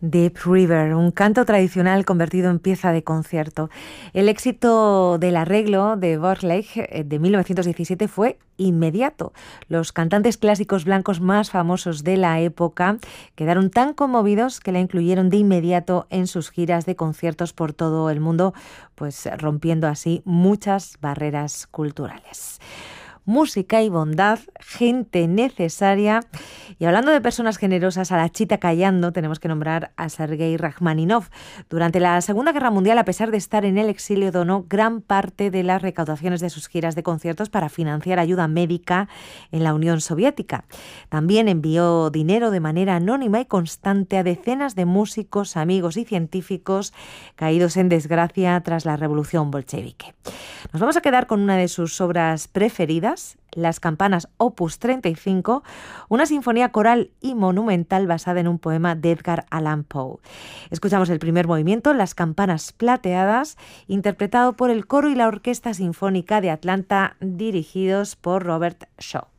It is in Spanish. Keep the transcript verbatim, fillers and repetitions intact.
Deep River, un canto tradicional convertido en pieza de concierto. El éxito del arreglo de Borlage de mil novecientos diecisiete fue inmediato. Los cantantes clásicos blancos más famosos de la época quedaron tan conmovidos que la incluyeron de inmediato en sus giras de conciertos por todo el mundo, pues rompiendo así muchas barreras culturales. Música y bondad, gente necesaria. Y hablando de personas generosas, a la chita callando, tenemos que nombrar a Sergei Rachmaninov. Durante la Segunda Guerra Mundial, a pesar de estar en el exilio, donó gran parte de las recaudaciones de sus giras de conciertos para financiar ayuda médica en la Unión Soviética. También envió dinero de manera anónima y constante a decenas de músicos, amigos y científicos caídos en desgracia tras la revolución bolchevique. Nos vamos a quedar con una de sus obras preferidas, Las campanas opus treinta y cinco, una sinfonía coral y monumental basada en un poema de Edgar Allan Poe. Escuchamos el primer movimiento, Las campanas plateadas, interpretado por el coro y la Orquesta Sinfónica de Atlanta, dirigidos por Robert Shaw.